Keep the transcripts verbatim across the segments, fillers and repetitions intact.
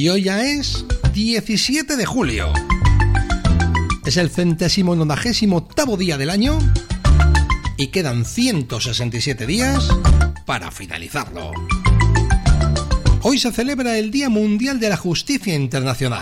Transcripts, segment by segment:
Y hoy ya es diecisiete de julio. Es el centésimo nonagésimo octavo día del año y quedan ciento sesenta y siete días para finalizarlo. Hoy se celebra el Día Mundial de la Justicia Internacional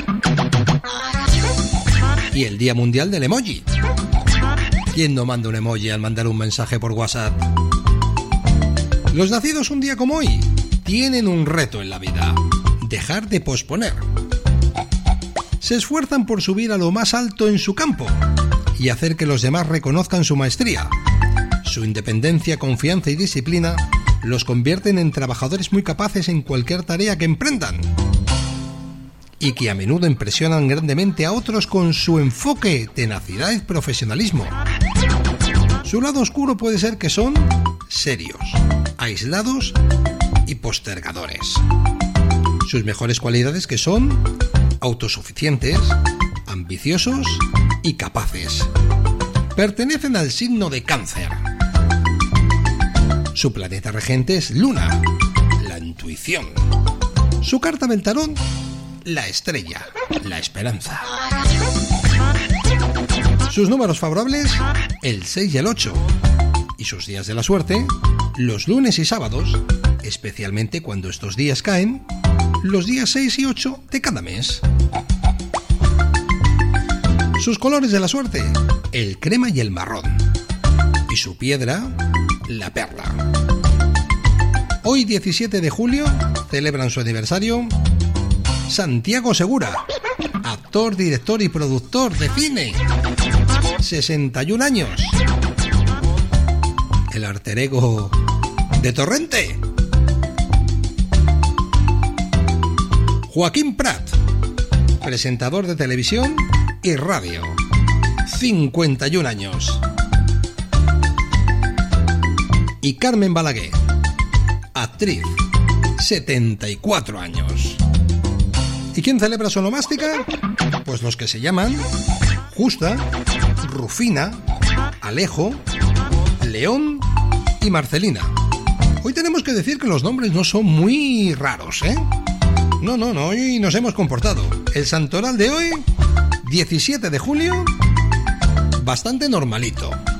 y el Día Mundial del Emoji. ¿Quién no manda un emoji al mandar un mensaje por WhatsApp? Los nacidos un día como hoy tienen un reto en la vida: dejar de posponer. Se esfuerzan por subir a lo más alto en su campo y hacer que los demás reconozcan su maestría. Su independencia, confianza y disciplina los convierten en trabajadores muy capaces en cualquier tarea que emprendan y que a menudo impresionan grandemente a otros con su enfoque, tenacidad y profesionalismo. Su lado oscuro puede ser que son serios, aislados y postergadores. Sus mejores cualidades que son autosuficientes, ambiciosos y capaces. Pertenecen al signo de Cáncer. Su planeta regente es Luna, la intuición. Su carta del tarot, la estrella, la esperanza. Sus números favorables, el seis y el ocho. Y sus días de la suerte, los lunes y sábados, especialmente cuando estos días caen los días seis y ocho de cada mes. Sus colores de la suerte, el crema y el marrón. Y su piedra, la perla. Hoy, diecisiete de julio, celebran su aniversario Santiago Segura, actor, director y productor de cine. sesenta y un años. El alter ego de Torrente. Joaquín Prat, presentador de televisión y radio. cincuenta y un años. Y Carmen Balaguer, actriz, setenta y cuatro años. ¿Y quién celebra su onomástica? Pues los que se llaman Justa, Rufina, Alejo, León y Marcelina. Hoy tenemos que decir que los nombres no son muy raros, ¿eh? No, no, no, hoy nos hemos comportado. El santoral de hoy, diecisiete de julio, bastante normalito.